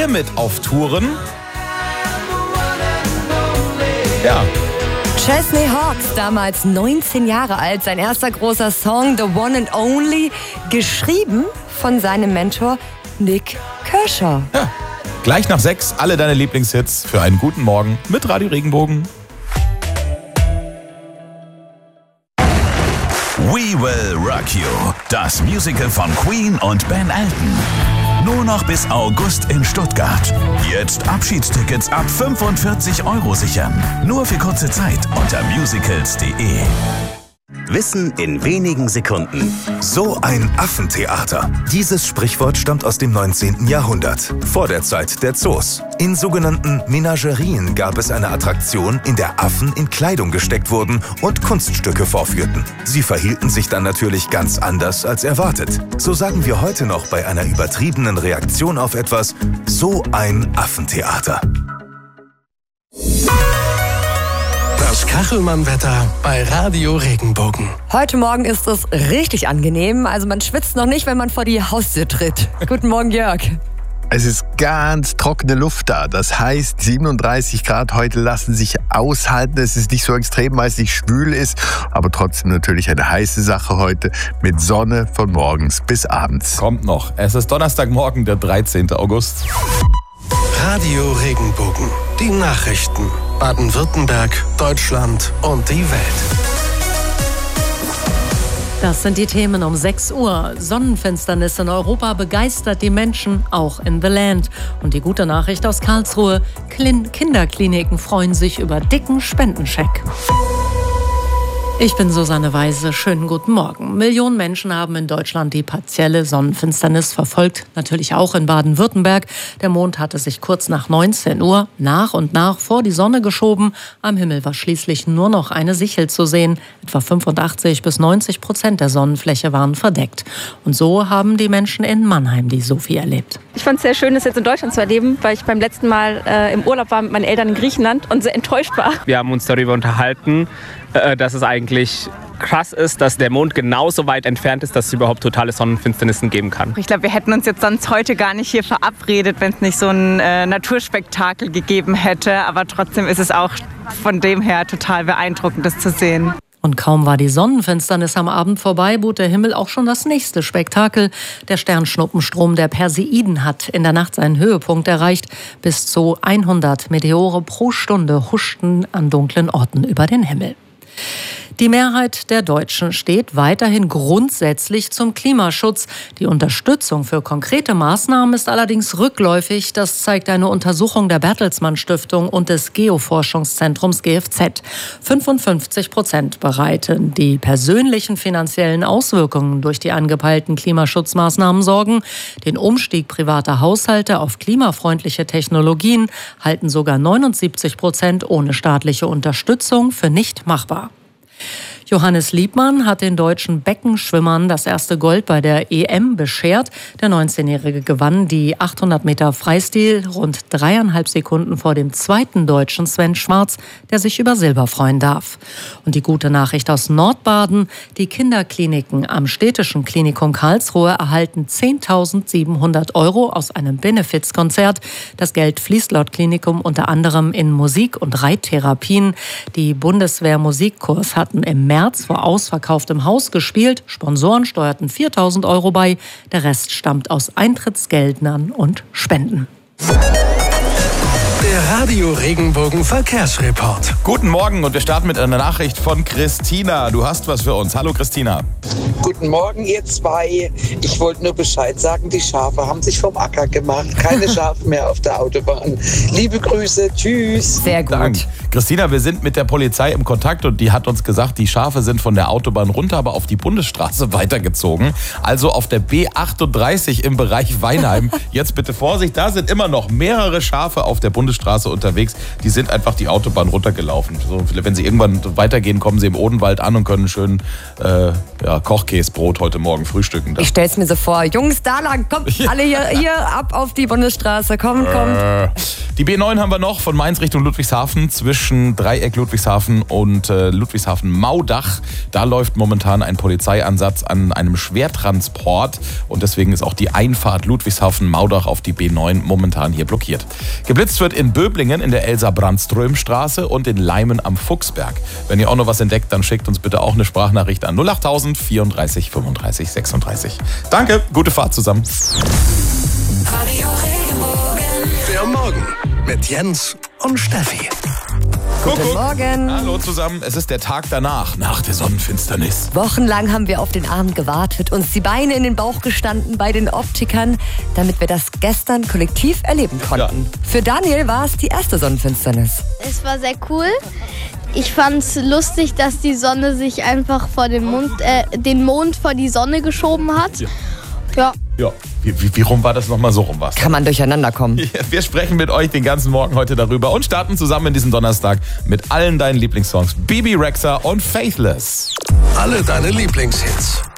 hiermit auf Touren. Ja. Chesney Hawkes, damals 19 Jahre alt, sein erster großer Song, The One and Only, geschrieben von seinem Mentor Nik Kershaw. Ja. Gleich nach 6 alle deine Lieblingshits für einen guten Morgen mit Radio Regenbogen. We Will Rock You, das Musical von Queen und Ben Elton. Nur noch bis August in Stuttgart. Jetzt Abschiedstickets ab 45 € sichern. Nur für kurze Zeit unter musicals.de. Wissen in wenigen Sekunden. So ein Affentheater. Dieses Sprichwort stammt aus dem 19. Jahrhundert, vor der Zeit der Zoos. In sogenannten Menagerien gab es eine Attraktion, in der Affen in Kleidung gesteckt wurden und Kunststücke vorführten. Sie verhielten sich dann natürlich ganz anders als erwartet. So sagen wir heute noch bei einer übertriebenen Reaktion auf etwas, so ein Affentheater. Das Kachelmann-Wetter bei Radio Regenbogen. Heute Morgen ist es richtig angenehm. Also man schwitzt noch nicht, wenn man vor die Haustür tritt. Guten Morgen, Jörg. Es ist ganz trockene Luft da. Das heißt, 37 Grad heute lassen sich aushalten. Es ist nicht so extrem, weil es nicht schwül ist, aber trotzdem natürlich eine heiße Sache heute mit Sonne von morgens bis abends. Kommt noch. Es ist Donnerstagmorgen, der 13. August. Radio Regenbogen. Die Nachrichten. Baden-Württemberg, Deutschland und die Welt. Das sind die Themen um 6 Uhr. Sonnenfinsternis in Europa begeistert die Menschen, auch in The Land. Und die gute Nachricht aus Karlsruhe: Kinderkliniken freuen sich über dicken Spendenscheck. Ich bin Susanne Weise. Schönen guten Morgen. Millionen Menschen haben in Deutschland die partielle Sonnenfinsternis verfolgt. Natürlich auch in Baden-Württemberg. Der Mond hatte sich kurz nach 19 Uhr nach und nach vor die Sonne geschoben. Am Himmel war schließlich nur noch eine Sichel zu sehen. Etwa 85-90% der Sonnenfläche waren verdeckt. Und so haben die Menschen in Mannheim die Sophie erlebt. Ich fand es sehr schön, das jetzt in Deutschland zu erleben, weil ich beim letzten Mal im Urlaub war mit meinen Eltern in Griechenland und sehr enttäuscht war. Wir haben uns darüber unterhalten, dass es eigentlich krass ist, dass der Mond genauso weit entfernt ist, dass es überhaupt totale Sonnenfinsternissen geben kann. Ich glaube, wir hätten uns jetzt sonst heute gar nicht hier verabredet, wenn es nicht so ein Naturspektakel gegeben hätte. Aber trotzdem ist es auch von dem her total beeindruckend, das zu sehen. Und kaum war die Sonnenfinsternis am Abend vorbei, bot der Himmel auch schon das nächste Spektakel. Der Sternschnuppenstrom der Perseiden hat in der Nacht seinen Höhepunkt erreicht. Bis zu 100 Meteore pro Stunde huschten an dunklen Orten über den Himmel. Die Mehrheit der Deutschen steht weiterhin grundsätzlich zum Klimaschutz. Die Unterstützung für konkrete Maßnahmen ist allerdings rückläufig. Das zeigt eine Untersuchung der Bertelsmann Stiftung und des Geoforschungszentrums GFZ. 55% bereiten die persönlichen finanziellen Auswirkungen durch die angepeilten Klimaschutzmaßnahmen Sorgen. Den Umstieg privater Haushalte auf klimafreundliche Technologien halten sogar 79% ohne staatliche Unterstützung für nicht machbar. Johannes Liebmann hat den deutschen Beckenschwimmern das erste Gold bei der EM beschert. Der 19-Jährige gewann die 800 Meter Freistil rund 3,5 Sekunden vor dem zweiten Deutschen Sven Schwarz, der sich über Silber freuen darf. Und die gute Nachricht aus Nordbaden: Die Kinderkliniken am Städtischen Klinikum Karlsruhe erhalten 10.700 € aus einem Benefizkonzert. Das Geld fließt laut Klinikum unter anderem in Musik- und Reittherapien. Die Bundeswehr-Musikkurs hatten im März vor ausverkauftem Haus gespielt. Sponsoren steuerten 4.000 € bei. Der Rest stammt aus Eintrittsgeldern und Spenden. Der Radio Regenbogen Verkehrsreport. Guten Morgen und wir starten mit einer Nachricht von Christina. Du hast was für uns. Hallo Christina. Guten Morgen ihr zwei. Ich wollte nur Bescheid sagen, die Schafe haben sich vom Acker gemacht. Keine Schafe mehr auf der Autobahn. Liebe Grüße, tschüss. Sehr gut. Dank. Christina, wir sind mit der Polizei im Kontakt und die hat uns gesagt, die Schafe sind von der Autobahn runter, aber auf die Bundesstraße weitergezogen. Also auf der B38 im Bereich Weinheim. Jetzt bitte Vorsicht, da sind immer noch mehrere Schafe auf der Bundesstraße Bundesstraße unterwegs. Die sind einfach die Autobahn runtergelaufen. So, wenn sie irgendwann weitergehen, kommen sie im Odenwald an und können schön Kochkäsebrot heute Morgen frühstücken. Ich stell's mir so vor. Jungs, da lang, kommt alle hier ab auf die Bundesstraße. Kommt. Die B9 haben wir noch von Mainz Richtung Ludwigshafen zwischen Dreieck Ludwigshafen und Ludwigshafen-Maudach. Da läuft momentan ein Polizeieinsatz an einem Schwertransport und deswegen ist auch die Einfahrt Ludwigshafen-Maudach auf die B9 momentan hier blockiert. Geblitzt wird in Böblingen in der Elsa-Brandström-Straße und in Leimen am Fuchsberg. Wenn ihr auch noch was entdeckt, dann schickt uns bitte auch eine Sprachnachricht an 08000 34 35 36. Danke, gute Fahrt zusammen. Der Morgen mit Jens und Steffi. Guten Morgen. Hallo zusammen, es ist der Tag danach, nach der Sonnenfinsternis. Wochenlang haben wir auf den Abend gewartet, uns die Beine in den Bauch gestanden bei den Optikern, damit wir das gestern kollektiv erleben konnten. Ja. Für Daniel war es die erste Sonnenfinsternis. Es war sehr cool. Ich fand es lustig, dass die Sonne sich einfach vor den Mond vor die Sonne geschoben hat. Ja. Wie rum war das nochmal? So rum war es. Kann man durcheinander kommen. Wir sprechen mit euch den ganzen Morgen heute darüber und starten zusammen in diesem Donnerstag mit allen deinen Lieblingssongs. Bibi Rexha und Faithless. Alle deine Lieblingshits.